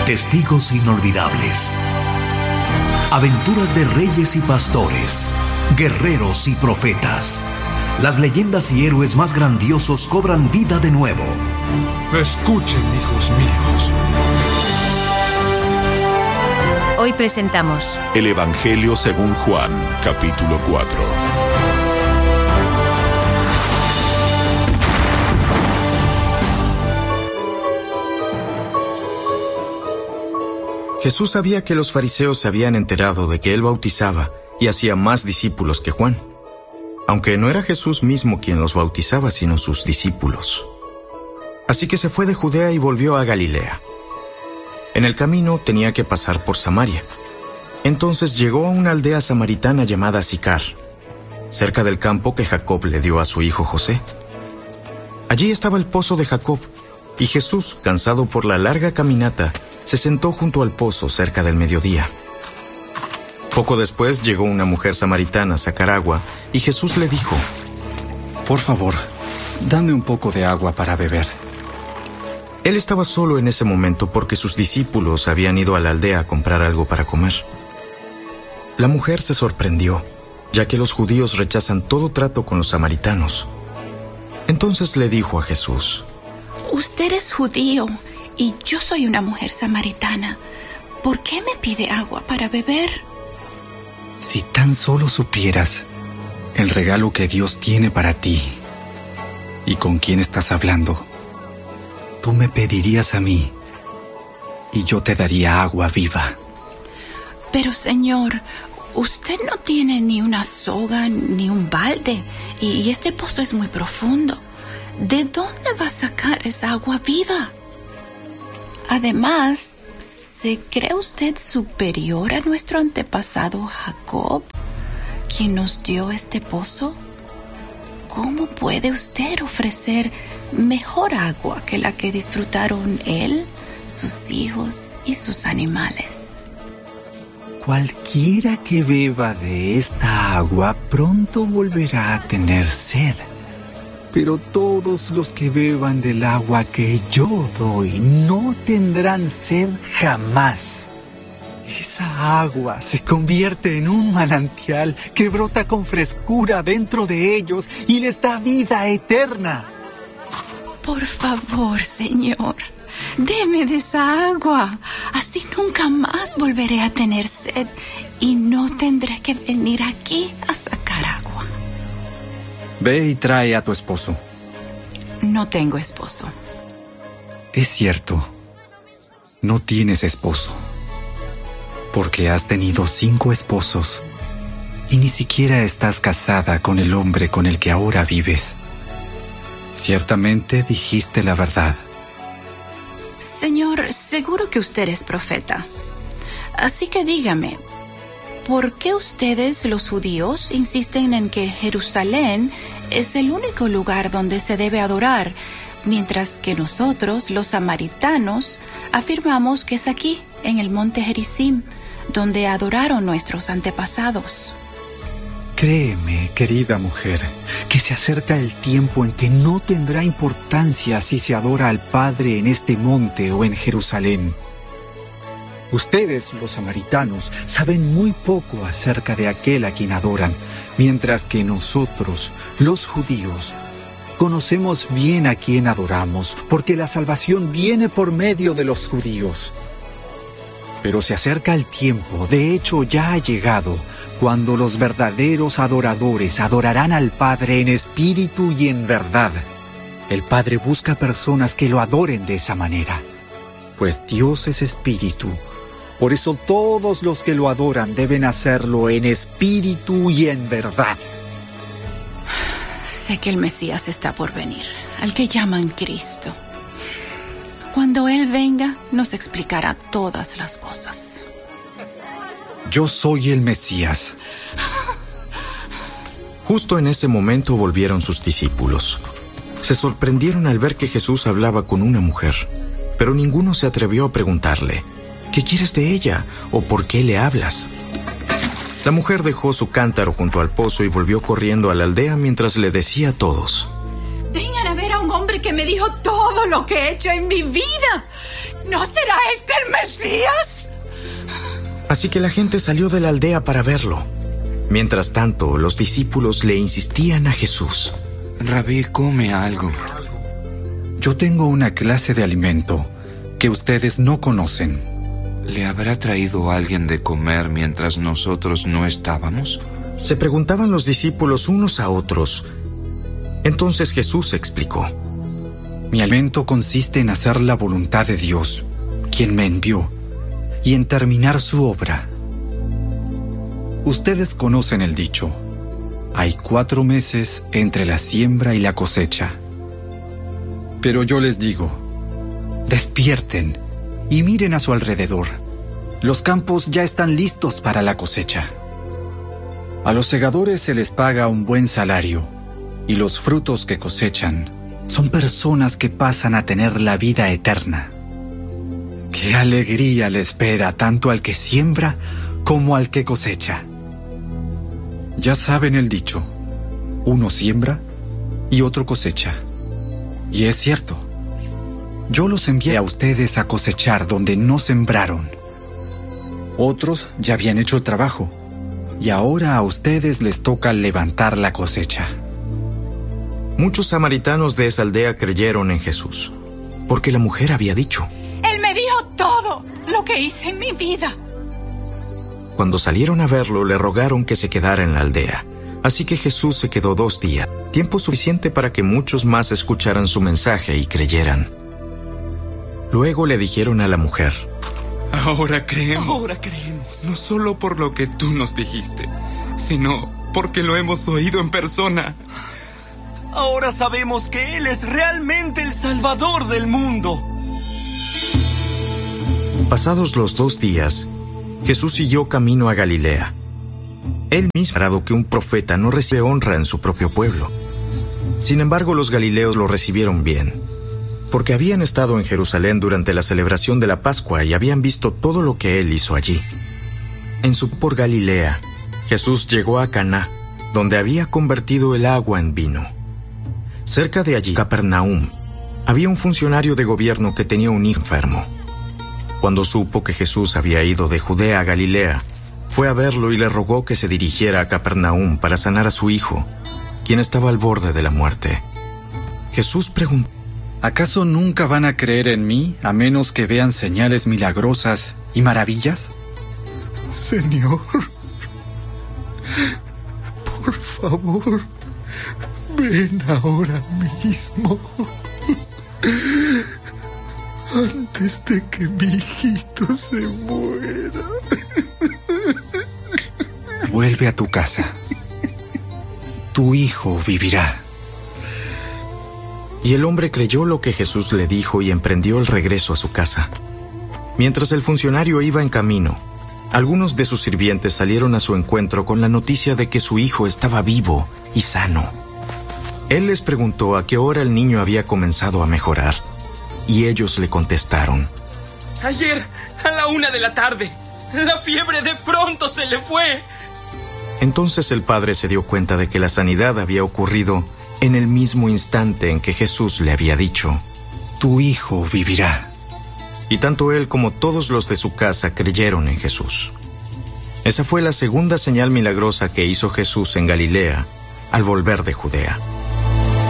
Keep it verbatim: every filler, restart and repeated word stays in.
Testigos inolvidables. Aventuras de reyes y pastores, guerreros y profetas. Las leyendas y héroes más grandiosos cobran vida de nuevo. Escuchen, hijos míos. Hoy presentamos El Evangelio según Juan, capítulo cuatro. Jesús sabía que los fariseos se habían enterado de que él bautizaba y hacía más discípulos que Juan, aunque no era Jesús mismo quien los bautizaba, sino sus discípulos. Así que se fue de Judea y volvió a Galilea. En el camino tenía que pasar por Samaria. Entonces llegó a una aldea samaritana llamada Sicar, cerca del campo que Jacob le dio a su hijo José. Allí estaba el pozo de Jacob, y Jesús, cansado por la larga caminata, se sentó junto al pozo cerca del mediodía. Poco después llegó una mujer samaritana a sacar agua, y Jesús le dijo: «Por favor, dame un poco de agua para beber». Él estaba solo en ese momento porque sus discípulos habían ido a la aldea a comprar algo para comer. La mujer se sorprendió, ya que los judíos rechazan todo trato con los samaritanos. Entonces le dijo a Jesús: «Usted es judío y yo soy una mujer samaritana. ¿Por qué me pide agua para beber?» Si tan solo supieras el regalo que Dios tiene para ti y con quién estás hablando, tú me pedirías a mí y yo te daría agua viva. Pero, Señor, usted no tiene ni una soga ni un balde y este pozo es muy profundo. ¿De dónde va a sacar esa agua viva? Además, ¿se cree usted superior a nuestro antepasado Jacob, quien nos dio este pozo? ¿Cómo puede usted ofrecer mejor agua que la que disfrutaron él, sus hijos y sus animales? Cualquiera que beba de esta agua pronto volverá a tener sed. Pero todos los que beban del agua que yo doy no tendrán sed jamás. Esa agua se convierte en un manantial que brota con frescura dentro de ellos y les da vida eterna. Por favor, Señor, deme de esa agua. Así nunca más volveré a tener sed y no tendré que venir aquí a sacar agua. Ve y trae a tu esposo. No tengo esposo. Es cierto, no tienes esposo, porque has tenido cinco esposos y ni siquiera estás casada con el hombre con el que ahora vives. Ciertamente dijiste la verdad. Señor, seguro que usted es profeta. Así que dígame, ¿por qué ustedes, los judíos, insisten en que Jerusalén es el único lugar donde se debe adorar, mientras que nosotros, los samaritanos, afirmamos que es aquí, en el monte Gerizim, donde adoraron nuestros antepasados? Créeme, querida mujer, que se acerca el tiempo en que no tendrá importancia si se adora al Padre en este monte o en Jerusalén. Ustedes, los samaritanos, saben muy poco acerca de aquel a quien adoran, mientras que nosotros, los judíos, conocemos bien a quien adoramos, porque la salvación viene por medio de los judíos. Pero se acerca el tiempo, de hecho ya ha llegado, cuando los verdaderos adoradores adorarán al Padre en espíritu y en verdad. El Padre busca personas que lo adoren de esa manera, pues Dios es espíritu. Por eso todos los que lo adoran deben hacerlo en espíritu y en verdad. Sé que el Mesías está por venir, al que llaman Cristo. Cuando Él venga, nos explicará todas las cosas. Yo soy el Mesías. Justo en ese momento volvieron sus discípulos. Se sorprendieron al ver que Jesús hablaba con una mujer, pero ninguno se atrevió a preguntarle: ¿qué quieres de ella? ¿O por qué le hablas? La mujer dejó su cántaro junto al pozo y volvió corriendo a la aldea mientras le decía a todos: Vengan a ver a un hombre que me dijo todo lo que he hecho en mi vida. ¿No será este el Mesías? Así que la gente salió de la aldea para verlo. Mientras tanto, los discípulos le insistían a Jesús. Rabí, come algo. Yo tengo una clase de alimento que ustedes no conocen. ¿Le habrá traído alguien de comer mientras nosotros no estábamos? Se preguntaban los discípulos unos a otros. Entonces Jesús explicó. Mi alimento consiste en hacer la voluntad de Dios, quien me envió, y en terminar su obra. Ustedes conocen el dicho. Hay cuatro meses entre la siembra y la cosecha. Pero yo les digo, despierten y miren a su alrededor. Los campos ya están listos para la cosecha. A los segadores se les paga un buen salario, y los frutos que cosechan son personas que pasan a tener la vida eterna. ¡Qué alegría le espera tanto al que siembra como al que cosecha! Ya saben el dicho, uno siembra y otro cosecha. Y es cierto, yo los envié a ustedes a cosechar donde no sembraron. Otros ya habían hecho el trabajo, y ahora a ustedes les toca levantar la cosecha. Muchos samaritanos de esa aldea creyeron en Jesús, porque la mujer había dicho: Él me dijo todo lo que hice en mi vida. Cuando salieron a verlo, le rogaron que se quedara en la aldea. Así que Jesús se quedó dos días, tiempo suficiente para que muchos más escucharan su mensaje y creyeran. Luego le dijeron a la mujer: Ahora creemos. Ahora creemos. No solo por lo que tú nos dijiste, sino porque lo hemos oído en persona. Ahora sabemos que Él es realmente el Salvador del mundo. Pasados los dos días, Jesús siguió camino a Galilea. Él mismo ha declarado que un profeta no recibe honra en su propio pueblo. Sin embargo, los galileos lo recibieron bien, porque habían estado en Jerusalén durante la celebración de la Pascua y habían visto todo lo que él hizo allí. En su por Galilea, Jesús llegó a Caná, donde había convertido el agua en vino. Cerca de allí, Capernaum, había un funcionario de gobierno que tenía un hijo enfermo. Cuando supo que Jesús había ido de Judea a Galilea, fue a verlo y le rogó que se dirigiera a Capernaum para sanar a su hijo, quien estaba al borde de la muerte. Jesús preguntó: ¿acaso nunca van a creer en mí a menos que vean señales milagrosas y maravillas? Señor, por favor, ven ahora mismo, antes de que mi hijito se muera. Vuelve a tu casa. Tu hijo vivirá. Y el hombre creyó lo que Jesús le dijo y emprendió el regreso a su casa. Mientras el funcionario iba en camino, algunos de sus sirvientes salieron a su encuentro con la noticia de que su hijo estaba vivo y sano. Él les preguntó a qué hora el niño había comenzado a mejorar, y ellos le contestaron: Ayer, a la una de la tarde, la fiebre de pronto se le fue. Entonces el padre se dio cuenta de que la sanidad había ocurrido en el mismo instante en que Jesús le había dicho: tu hijo vivirá. Y tanto él como todos los de su casa creyeron en Jesús. Esa fue la segunda señal milagrosa que hizo Jesús en Galilea al volver de Judea.